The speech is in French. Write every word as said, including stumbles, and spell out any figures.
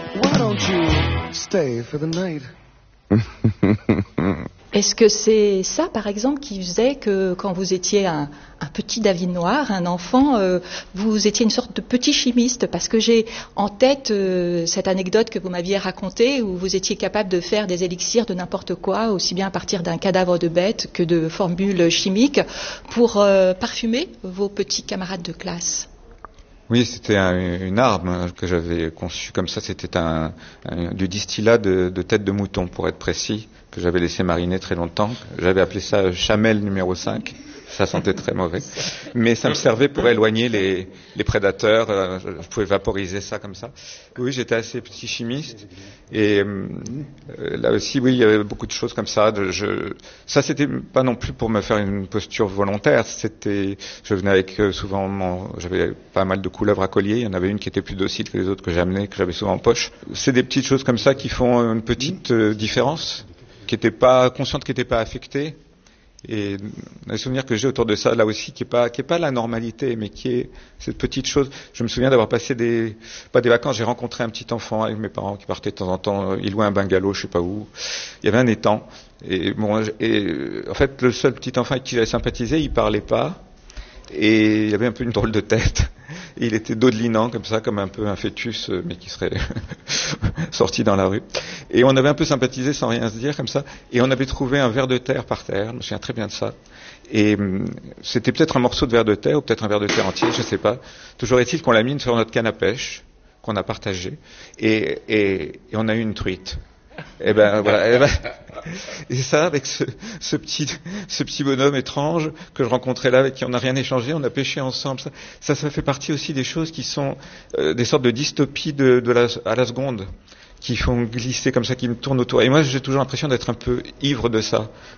Why don't you stay for the night? Est-ce que c'est ça, par exemple, qui faisait que quand vous étiez un, un petit David Noir, un enfant, euh, vous étiez une sorte de petit chimiste? Parce que j'ai en tête euh, cette anecdote que vous m'aviez racontée où vous étiez capable de faire des élixirs de n'importe quoi, aussi bien à partir d'un cadavre de bête que de formules chimiques, pour euh, parfumer vos petits camarades de classe. Oui, c'était un, une arme que j'avais conçue comme ça. C'était un, un, du distillat de, de tête de mouton, pour être précis, que j'avais laissé mariner très longtemps. J'avais appelé ça Chamel numéro cinq. Ça sentait très mauvais. Mais ça me servait pour éloigner les, les prédateurs. Euh, je pouvais vaporiser ça comme ça. Oui, j'étais assez petit chimiste. Et euh, là aussi, oui, il y avait beaucoup de choses comme ça. De, je, ça, c'était pas non plus pour me faire une posture volontaire. C'était, je venais avec euh, souvent, mon, j'avais pas mal de couleuvres à collier. Il y en avait une qui était plus docile que les autres que j'amenais, que j'avais souvent en poche. C'est des petites choses comme ça qui font une petite euh, différence, qui n'étaient pas conscientes, qui n'étaient pas affectées. Et un souvenir que j'ai autour de ça, là aussi, qui est pas, qui est pas la normalité, mais qui est cette petite chose. Je me souviens d'avoir passé des, pas des vacances, j'ai rencontré un petit enfant avec mes parents qui partaient de temps en temps, ils louaient un bungalow, je sais pas où. Il y avait un étang. Et bon, et, en fait, le seul petit enfant avec qui j'avais sympathisé, il parlait pas. Et il avait un peu une drôle de tête. Et il était dodelinant, comme ça, comme un peu un fœtus, mais qui serait sorti dans la rue. Et on avait un peu sympathisé sans rien se dire, comme ça. Et on avait trouvé un ver de terre par terre. Je me souviens très bien de ça. Et hum, c'était peut-être un morceau de ver de terre, ou peut-être un ver de terre entier, je sais pas. Toujours est-il qu'on l'a mis sur notre canne à pêche, qu'on a partagé. Et, et, et on a eu une truite. Et ben voilà. Et, ben, et ça, avec ce, ce petit, ce petit bonhomme étrange que je rencontrais là, avec qui on n'a rien échangé, on a pêché ensemble. Ça, ça, ça fait partie aussi des choses qui sont euh, des sortes de dystopies de, de la, à la seconde, qui font glisser comme ça, qui me tournent autour. Et moi, j'ai toujours l'impression d'être un peu ivre de ça,